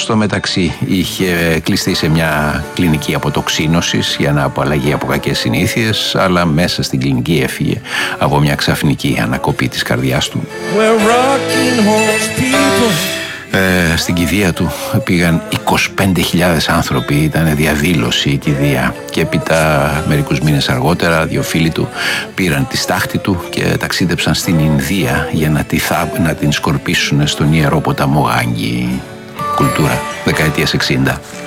Στο μεταξύ είχε κλειστεί σε μια κλινική αποτοξίνωσης για να απαλλαγεί από κακές συνήθειες, αλλά μέσα στην κλινική έφυγε από μια ξαφνική ανακοπή της καρδιάς του. Στην κηδεία του πήγαν 25.000 άνθρωποι, ήταν διαδήλωση η κηδεία, και έπειτα μερικούς μήνες αργότερα 2 φίλοι του πήραν τη στάχτη του και ταξίδεψαν στην Ινδία για να την σκορπίσουν στον Ιερό ποταμό Γάνγκη. Κουλτούρα δεκαετίας 60.